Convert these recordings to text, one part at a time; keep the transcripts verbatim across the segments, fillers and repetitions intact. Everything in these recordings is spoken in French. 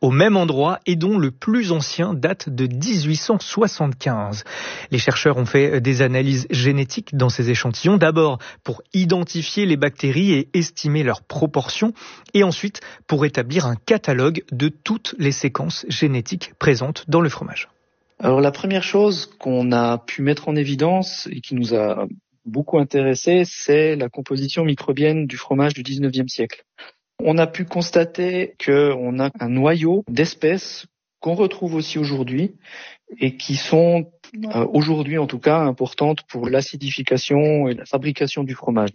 au même endroit et dont le plus ancien date de dix-huit cent soixante-quinze. Les chercheurs ont fait des analyses génétiques dans ces échantillons, d'abord pour identifier les bactéries et estimer leurs proportions, et ensuite pour établir un catalogue de toutes les séquences génétiques présentes dans le fromage. Alors la première chose qu'on a pu mettre en évidence et qui nous a beaucoup intéressé, c'est la composition microbienne du fromage du dix-neuvième siècle. On a pu constater qu'on a un noyau d'espèces qu'on retrouve aussi aujourd'hui et qui sont euh, aujourd'hui en tout cas importantes pour l'acidification et la fabrication du fromage.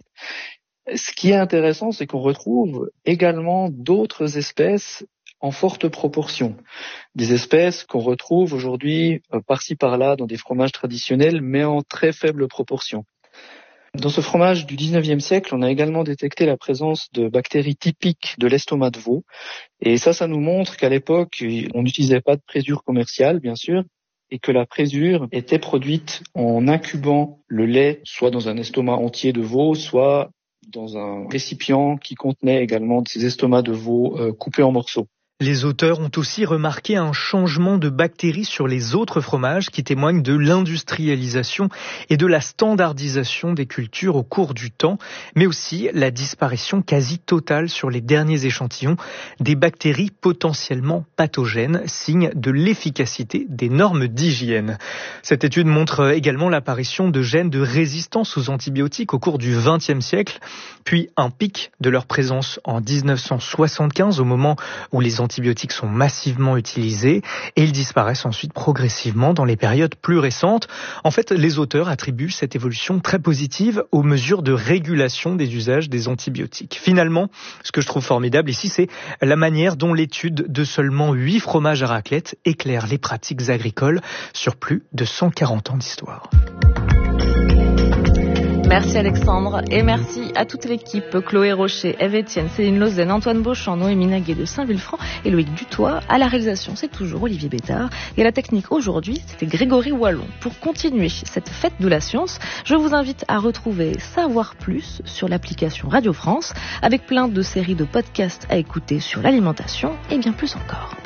Ce qui est intéressant, c'est qu'on retrouve également d'autres espèces en forte proportion. Des espèces qu'on retrouve aujourd'hui euh, par-ci par-là dans des fromages traditionnels, mais en très faible proportion. Dans ce fromage du dix-neuvième siècle, on a également détecté la présence de bactéries typiques de l'estomac de veau. Et ça, ça nous montre qu'à l'époque, on n'utilisait pas de présure commerciale, bien sûr, et que la présure était produite en incubant le lait, soit dans un estomac entier de veau, soit dans un récipient qui contenait également ces estomacs de veau euh, coupés en morceaux. Les auteurs ont aussi remarqué un changement de bactéries sur les autres fromages qui témoignent de l'industrialisation et de la standardisation des cultures au cours du temps, mais aussi la disparition quasi totale sur les derniers échantillons des bactéries potentiellement pathogènes, signe de l'efficacité des normes d'hygiène. Cette étude montre également l'apparition de gènes de résistance aux antibiotiques au cours du vingtième siècle, puis un pic de leur présence en dix-neuf cent soixante-quinze au moment où les antibiotiques antibiotiques sont massivement utilisés et ils disparaissent ensuite progressivement dans les périodes plus récentes. En fait, les auteurs attribuent cette évolution très positive aux mesures de régulation des usages des antibiotiques. Finalement, ce que je trouve formidable ici, c'est la manière dont l'étude de seulement huit fromages à raclette éclaire les pratiques agricoles sur plus de cent quarante ans d'histoire. Merci Alexandre et merci à toute l'équipe, Chloé Rocher, Ève Etienne, Céline Lauzen, Antoine Beauchamp, Noémie Naguet de Saint-Vulfranc et Loïc Dutoit. À la réalisation, c'est toujours Olivier Bétard. Et à la technique aujourd'hui, c'était Grégory Wallon. Pour continuer cette fête de la science, je vous invite à retrouver Savoir Plus sur l'application Radio France avec plein de séries de podcasts à écouter sur l'alimentation et bien plus encore.